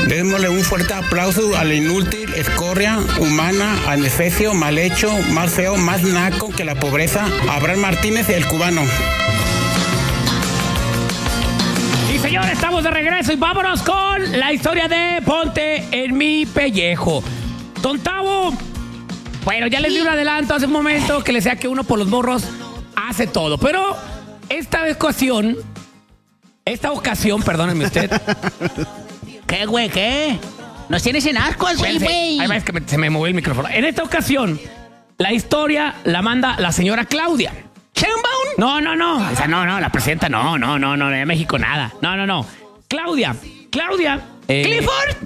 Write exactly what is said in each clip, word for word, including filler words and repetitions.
Démosle un fuerte aplauso al inútil, escoria, humana, adefesio, mal hecho, más feo, más naco que la pobreza, Abraham Martínez, el cubano. Y señores, estamos de regreso y vámonos con la historia de Ponte en mi pellejo. Don Tavo, bueno, ya les di un adelanto hace un momento que les decía que uno por los morros hace todo, pero esta ocasión, esta ocasión, perdónenme usted. ¿Qué, güey, qué? Nos tienes en asco así, güey. Ahí va, es que me, se me movió el micrófono. En esta ocasión, la historia la manda la señora Claudia. ¿Sheinbaum? No, no, no. Esa no, no, la presidenta no, no, no, no, de México nada. No, no, no. Claudia. Claudia. Eh, ¿Clifford?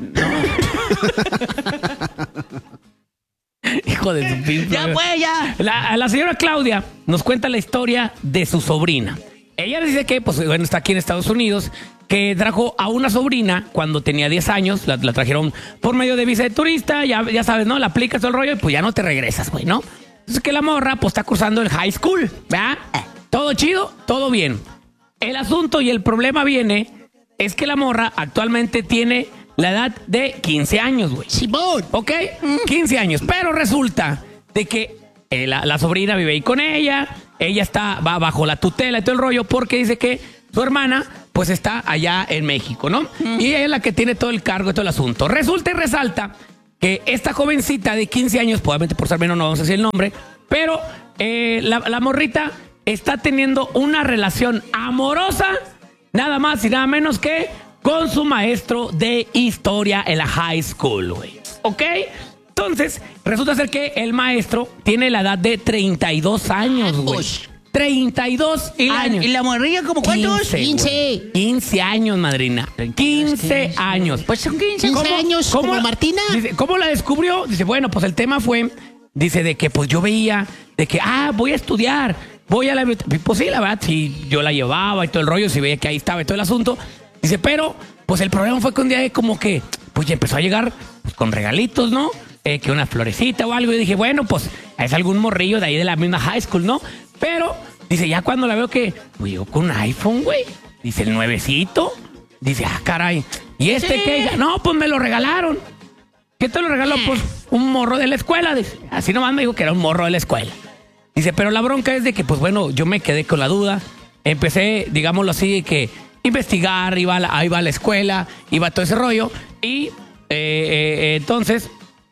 Hijo de su pinche. Ya, pues, ya. La, la señora Claudia nos cuenta la historia de su sobrina. Ella dice que, pues, bueno, está aquí en Estados Unidos, que trajo a una sobrina cuando tenía diez años, la, la trajeron por medio de visa de turista, ya, ya sabes, ¿no? La aplicas todo el rollo y pues ya no te regresas, güey, ¿no? Entonces que la morra, pues, está cursando el high school, ¿verdad? Todo chido, todo bien. El asunto y el problema viene, es que la morra actualmente tiene la edad de quince años, güey. Simón. ¿Ok? quince años. Pero resulta de que eh, la, la sobrina vive ahí con ella, ella está va bajo la tutela y todo el rollo, porque dice que su hermana, pues, está allá en México, ¿no? Mm. Y ella es la que tiene todo el cargo y todo el asunto. Resulta y resalta que esta jovencita de quince años, probablemente por ser menos no vamos a decir el nombre, pero eh, la, la morrita está teniendo una relación amorosa, nada más y nada menos que con su maestro de historia en la high school, güey. ¿Ok? Entonces, resulta ser que el maestro tiene la edad de treinta y dos años, güey. treinta y dos ¿Y la, años. ¿Y la morrilla como cuántos? quince. quince años, madrina. quince años. Pues son quince ¿Cómo, años, cómo, como Martina. Dice, ¿cómo la descubrió? Dice, bueno, pues el tema fue, dice, de que pues yo veía, de que, ah, voy a estudiar, voy a la biblioteca. Pues sí, la verdad, sí, yo la llevaba y todo el rollo, si veía que ahí estaba y todo el asunto. Dice, pero, pues el problema fue que un día como que, pues ya empezó a llegar pues, con regalitos, ¿no? Eh, que una florecita o algo. Y dije, bueno, pues es algún morrillo de ahí de la misma high school, ¿no? Pero, dice, ya cuando la veo que, pues llegó con un iPhone, güey. Dice, el nuevecito. Dice, ah, caray. ¿Y este sí. qué? No, pues me lo regalaron. ¿Qué te lo regaló? Pues un morro de la escuela. Dice, así nomás me dijo que era un morro de la escuela. Dice, pero la bronca es de que, pues bueno, yo me quedé con la duda. Empecé, digámoslo así, que investigar, iba a la, iba a la escuela, iba a todo ese rollo. Y eh, eh, entonces,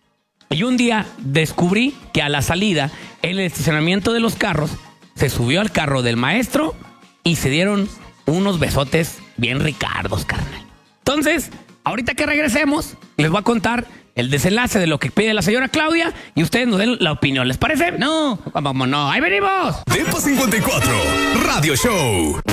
y un día descubrí que a la salida, en el estacionamiento de los carros, se subió al carro del maestro y se dieron unos besotes bien ricardos, carnal. Entonces, ahorita que regresemos, les voy a contar el desenlace de lo que pide la señora Claudia y ustedes nos den la opinión. ¿Les parece? No. Vamos, no. ¡Ahí venimos! Depa cincuenta y cuatro, Radio Show.